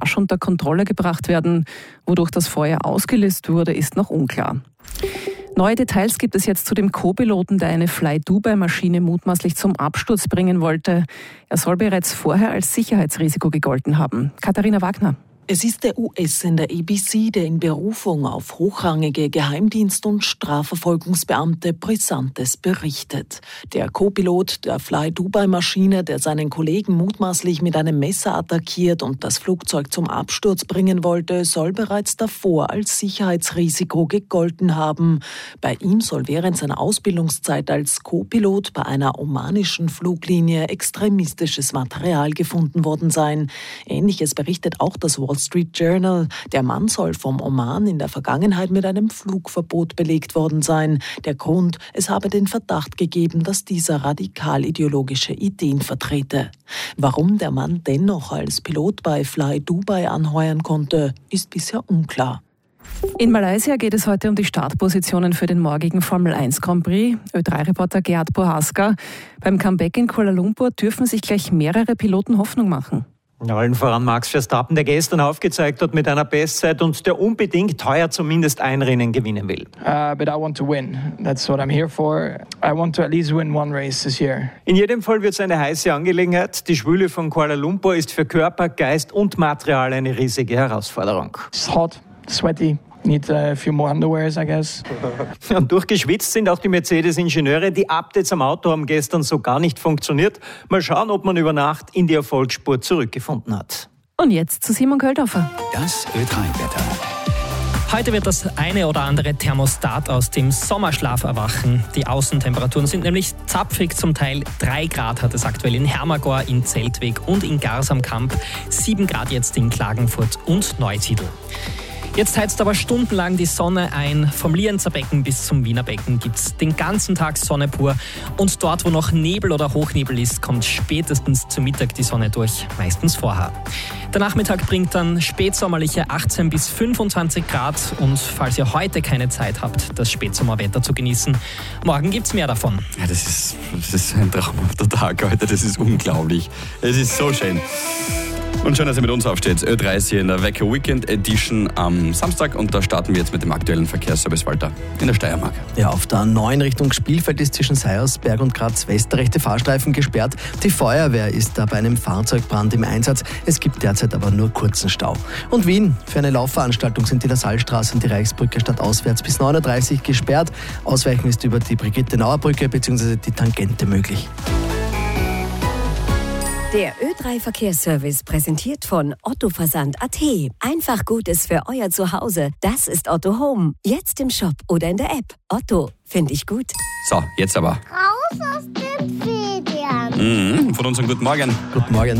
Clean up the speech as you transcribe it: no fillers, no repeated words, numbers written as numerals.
rasch unter Kontrolle gebracht werden. Wodurch das Feuer ausgelöst wurde, ist noch unklar. Neue Details gibt es jetzt zu dem Co-Piloten, der eine Fly-Dubai-Maschine mutmaßlich zum Absturz bringen wollte. Er soll bereits vorher als Sicherheitsrisiko gegolten haben. Katharina Wagner. Es ist der US-Sender ABC, der in Berufung auf hochrangige Geheimdienst- und Strafverfolgungsbeamte Brisantes berichtet. Der Co-Pilot der Fly-Dubai-Maschine, der seinen Kollegen mutmaßlich mit einem Messer attackiert und das Flugzeug zum Absturz bringen wollte, soll bereits davor als Sicherheitsrisiko gegolten haben. Bei ihm soll während seiner Ausbildungszeit als Co-Pilot bei einer omanischen Fluglinie extremistisches Material gefunden worden sein. Ähnliches berichtet auch das Wall Street Journal. Der Mann soll vom Oman in der Vergangenheit mit einem Flugverbot belegt worden sein. Der Grund, es habe den Verdacht gegeben, dass dieser radikal-ideologische Ideen vertrete. Warum der Mann dennoch als Pilot bei Fly Dubai anheuern konnte, ist bisher unklar. In Malaysia geht es heute um die Startpositionen für den morgigen Formel 1 Grand Prix. Ö3-Reporter Gerhard Bohaska. Beim Comeback in Kuala Lumpur dürfen sich gleich mehrere Piloten Hoffnung machen. Allen voran Max Verstappen, der gestern aufgezeigt hat mit einer Bestzeit und der unbedingt heuer zumindest ein Rennen gewinnen will. But I want to win. That's what I'm here for. I want to at least win one race this year. In jedem Fall wird es eine heiße Angelegenheit. Die Schwüle von Kuala Lumpur ist für Körper, Geist und Material eine riesige Herausforderung. It's hot, sweaty. Need a few more underwears, I guess. Und durchgeschwitzt sind auch die Mercedes-Ingenieure. Die Updates am Auto haben gestern so gar nicht funktioniert. Mal schauen, ob man über Nacht in die Erfolgsspur zurückgefunden hat. Und jetzt zu Simon Köldhofer. Das Ö3-Wetter. Heute wird das eine oder andere Thermostat aus dem Sommerschlaf erwachen. Die Außentemperaturen sind nämlich zapfig, zum Teil 3 Grad hat es aktuell in Hermagor, in Zeltweg und in Gars am Kamp, 7 Grad jetzt in Klagenfurt und Neusiedl. Jetzt heizt aber stundenlang die Sonne ein. Vom Lienzer Becken bis zum Wiener Becken gibt's den ganzen Tag Sonne pur. Und dort, wo noch Nebel oder Hochnebel ist, kommt spätestens zu Mittag die Sonne durch, meistens vorher. Der Nachmittag bringt dann spätsommerliche 18 bis 25 Grad. Und falls ihr heute keine Zeit habt, das Spätsommerwetter zu genießen, morgen gibt's mehr davon. Ja, das ist ein traumhafter Tag heute, das ist unglaublich. Es ist so schön. Und schön, dass ihr mit uns aufsteht. Ö3 ist hier in der Wecker Weekend Edition am Samstag und da starten wir jetzt mit dem aktuellen Verkehrsservice Walter in der Steiermark. Ja, auf der A9 Richtung Spielfeld ist zwischen Seiersberg und Graz West der rechte Fahrstreifen gesperrt. Die Feuerwehr ist da bei einem Fahrzeugbrand im Einsatz. Es gibt derzeit aber nur kurzen Stau. Und Wien, für eine Laufveranstaltung sind die Lasallstraße und die Reichsbrücke stadtauswärts bis 9.30 Uhr gesperrt. Ausweichen ist über die Brigitte-Nauer-Brücke bzw. die Tangente möglich. Der Ö3-Verkehrsservice präsentiert von Otto Versand.at. Einfach Gutes für euer Zuhause. Das ist Otto Home. Jetzt im Shop oder in der App. Otto, finde ich gut. So, jetzt aber. Raus aus den Federn. Von uns einen guten Morgen. Guten Morgen.